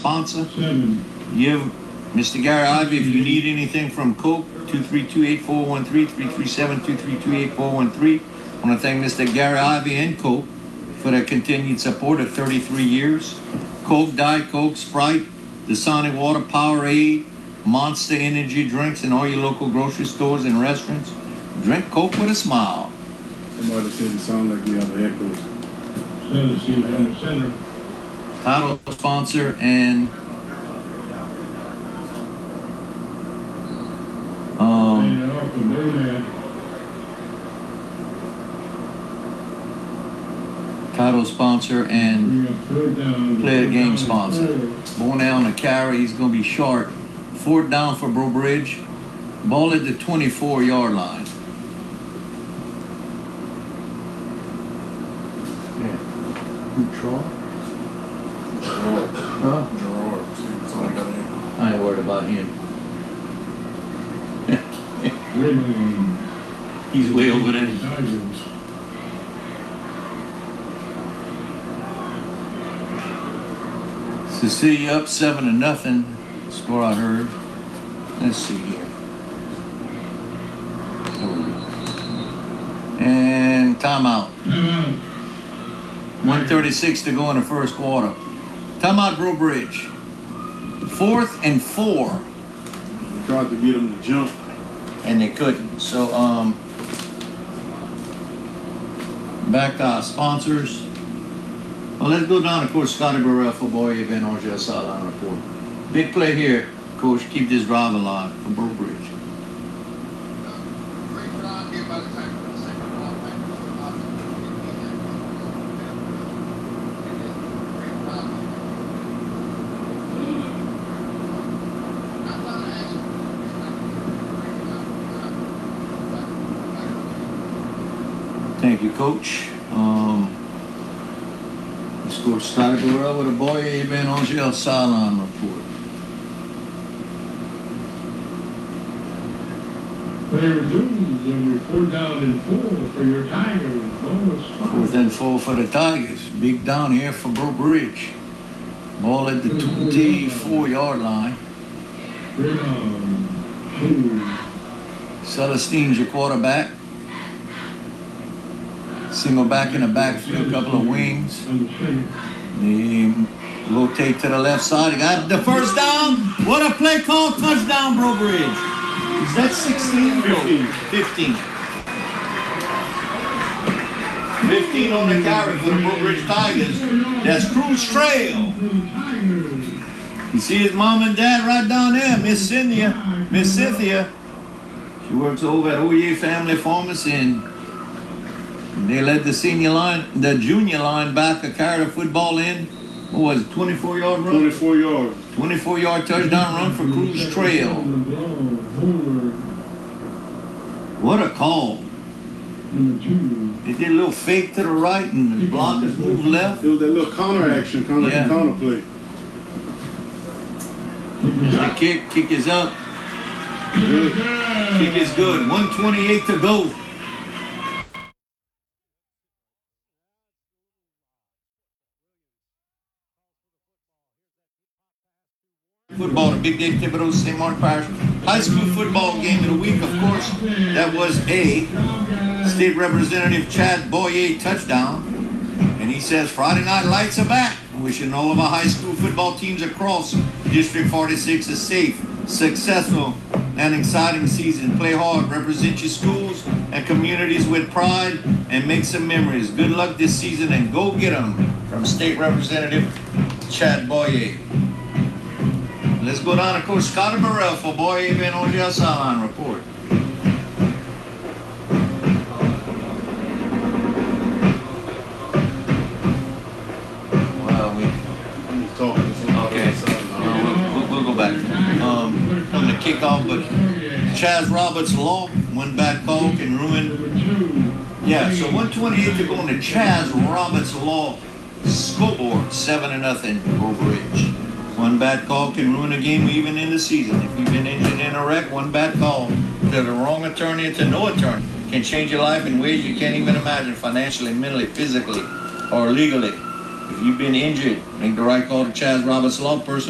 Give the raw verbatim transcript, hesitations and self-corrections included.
sponsor. Seven. You, Mister Gary Ivy, if you need anything from Coke, two three two, eight four one three, three three seven, two three two, eight four one three. I want to thank Mister Gary Ivy and Coke for their continued support of thirty-three years. Coke, Diet Coke, Sprite, Dasani Water, Powerade, Monster Energy drinks in all your local grocery stores and restaurants. Drink Coke with a smile. Somebody said it sounded like you have an echo. Center, center, center. Title sponsor and um, And off the Birdman. title sponsor and Bring up third down. play the game Third sponsor. third. Ball down to carry. He's going to be short. Fourth down for Bro Bridge. Ball at the twenty-four yard line. Control? Gerard. Huh? Gerard. See, somebody got an I ain't worried about him. Dribbling. He's way over there. Tigers. Cecilia up seven to nothing. Score I heard. Let's see here. And timeout. Timeout. one thirty-six to go in the first quarter. Timeout, Bro Bridge. Fourth and four. echo. Tried to get him to jump. And they couldn't. So, um, back to our sponsors. Well, let's go down to Coach Scotty Burrell for Boy Event on your sideline report. Big play here, Coach. Keep this drive alive for Bro Bridge. Great drive here by the time for the second drive. Thank you, Coach. Um, let's go Scotty Burrell with a Boy Event on your sideline report. Play resumes and we're four down and four for your Tigers. Bonus five. Fourth and four for the Tigers. Big down here for Bro Bridge. Ball at the twenty-four yard line. Three down. Two. Celestine's your quarterback. Single back in the backfield, a couple of wings. On the center. They rotate to the left side. He got the first down. What a play call. Touchdown, Bro Bridge. Is that sixteen? fifteen. fifteen. fifteen on the carry for the Bro Bridge Tigers. That's Cruz Trail. You see his mom and dad right down there, Miss Cynthia. Miss Cynthia. She works over at Oye Family Pharmacy, and they led the senior line, the junior linebacker carried the football in. What was it, twenty-four yard run? twenty-four yards. twenty-four yard touchdown run for Cruz Trail. What a call. Number two. They did a little fake to the right and the blockers moved left. It was that little counter action, kind of Yeah. like a counter play. The kick, kick is up. Good. Kick is good. one twenty-eight to go. Football, the Big Dave Thibodeau Saint Mark Parish high school football game of the week. Of course, that was a state representative Chad Boyer touchdown. And he says Friday night lights are back. Wishing all of our high school football teams across District forty-six a safe, successful, and exciting season. Play hard, represent your schools and communities with pride, and make some memories. Good luck this season and go get them. From State Representative Chad Boyer. Let's go down to Coach Scotty Burrell for Boy Event on your sideline report. Well, we He's talking to somebody Okay. on the sideline. uh, we'll, we'll go back. Um, on the kickoff, but Chaz Roberts Law, one bad call can ruin. Number two. Yeah, so one twenty-eight to go on the Chaz Roberts Law scoreboard, seven to nothing, Bro Bridge. One bad call can ruin a game even in the season. If you've been injured in a wreck, one bad call to the wrong attorney or to no attorney can change your life in ways you can't even imagine, financially, mentally, physically, or legally. If you've been injured, make the right call to Chaz Roberts Law. Person